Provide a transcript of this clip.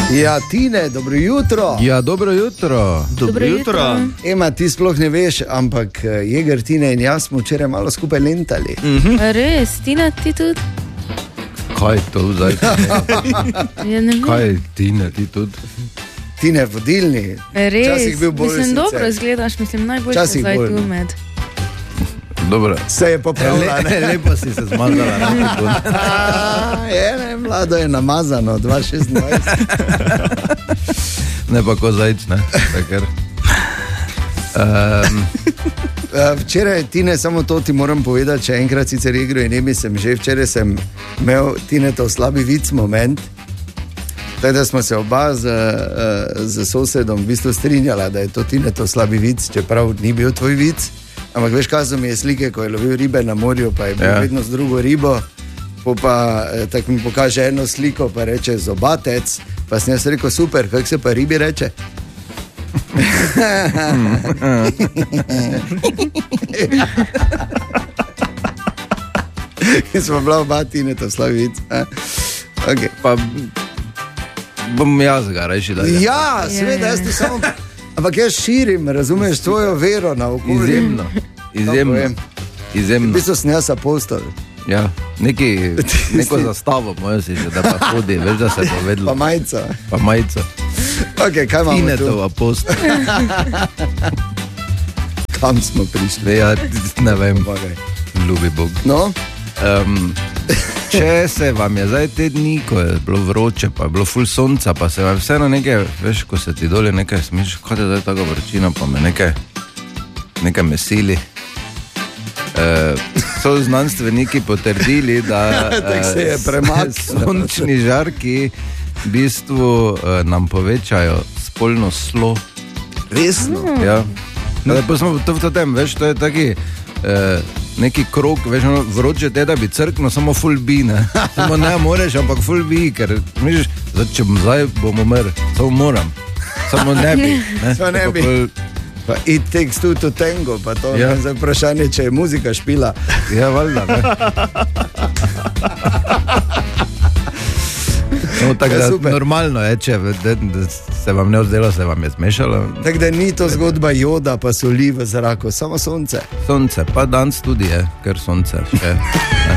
Ja, Tine, dobro jutro. Ja, dobro jutro. Dobro jutro. Ema, ti sploh ne veš, ampak Jeger, Tine in jaz smo včeraj malo skupaj lentali. Res, Tina, ti tudi? Kaj to zdaj? Ja, ne vem. Kaj Tine, ti tudi? Tine, vodilni. Res, Včasih bil bolj mislim, sicer. dobro izgledaš, mislim, najboljše Včasih zdaj bolj, tu no. med. Dobro. Se je popravila, ne? Lepo si se zmazala. Ne, mlado je namazano, 2,26. Ne pa ko zajč, ne? Takar. Včeraj, Tine, samo to ti moram povedati, če enkrat sicer igro in nemi sem že, včeraj sem imel, Tine, to slabi vic moment. Tako da smo se oba z sosedom v bistvu strinjala, da je to Tine, to slabi vic, čeprav ni bil tvoj vic. Ampak veš, kaj so mi je slike, ko je lovil ribe na morju, pa je bil vedno z drugo ribo. Pa tako mi pokaže eno sliko, pa reče zobatec. Pa sem jaz rekel, super, kako se pa ribi reče? In smo bila oba, Tine, to slabi vic. Okay. Pa bom jaz ga reči, da je. Ja, seveda, jaz to samo... Ampak jaz širim, razumeš, tvojo vero na okolje. Izjemno. V bistvu sem jaz apostol. Ja, neko zastavo mojo si že, da pa hodi, veš, da se je povedalo. Pa majica. Ok, kaj imamo tu? Tinetov apostol. Kam smo prišli? Ja, ne vem, ljubi Bog. No? Če se vam je zdaj te dni, ko je bilo vroče, pa je bilo ful sonca, pa se vam vseeno nekaj, veš, ko se ti doli nekaj smiš, kaj je zdaj tako vročina, pa me nekaj mesili. So znanstveniki potrdili, da se je premaknilo. Sončni žarki v bistvu nam povečajo spolno slo. Resno? Ja. Pa smo to v tem, veš, to je taki neki krog, veš, vroče te, da bi crkno, samo full bi, ne? Samo ne moreš, ampak full bi, ker misliš, če zdaj bom umrl, samo moram. Samo ne bi, ne? Samo ne bi. Pa it takes two to tango, pa to je za vprašanje, če je muzika špila. Ja, valjda, ne? No, tako da normalno je, če se vam ne vzdelo, se vam je zmešalo. Tako da ni to zgodba joda, pa soli v zraku, samo sonce. Sonce, pa danes tudi je, ker sonce še.